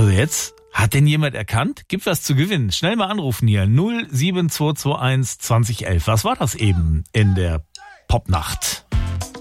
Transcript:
Also jetzt, hat denn jemand erkannt? Gibt was zu gewinnen. Schnell mal anrufen hier. 07221 2011. Was war das eben in der Popnacht?